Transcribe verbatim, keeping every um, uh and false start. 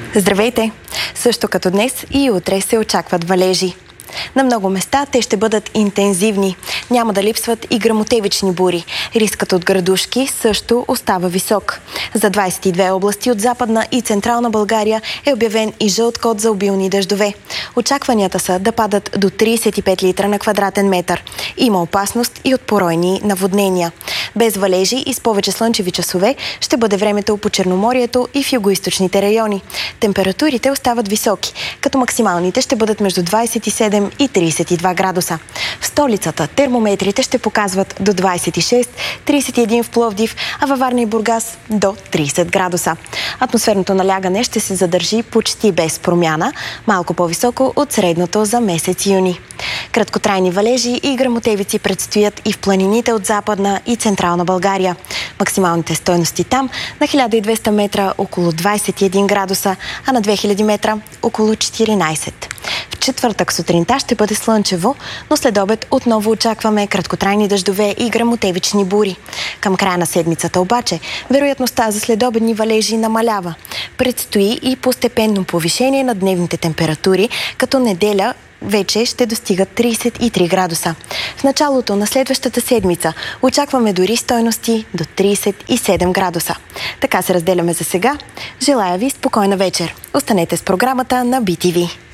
Здравейте! Също като днес и утре се очакват валежи. На много места те ще бъдат интензивни. Няма да липсват и гръмотевични бури. Рискът от градушки също остава висок. За двадесет и две области от Западна и Централна България е обявен и жълт код за обилни дъждове. Очакванията са да падат до тридесет и пет литра на квадратен метър. Има опасност и от поройни наводнения. Без валежи и с повече слънчеви часове ще бъде времето по Черноморието и в югоизточните райони. Температурите остават високи, като максималните ще бъдат между двадесет и седем и тридесет и два градуса. В столицата термометрите ще показват до двадесет и шест, тридесет и един в Пловдив, а във Варна и Бургас до тридесет градуса. Атмосферното налягане ще се задържи почти без промяна, малко по-високо от средното за месец юни. Краткотрайни валежи и гръмотевици предстоят и в планините от Западна и Централна България. Максималните стойности там на хиляда и двеста метра около двадесет и един градуса, а на две хиляди метра около четиринадесет. В четвъртък сутринта ще бъде слънчево, но след обед отново очакваме краткотрайни дъждове и гръмотевични бури. Към края на седмицата обаче вероятността за следобедни валежи намалява. Предстои и постепенно повишение на дневните температури, като неделя вече ще достигат тридесет и три градуса. В началото на следващата седмица очакваме дори стойности до тридесет и седем градуса. Така се разделяме за сега. Желая ви спокойна вечер. Останете с програмата на Би Ти Ви.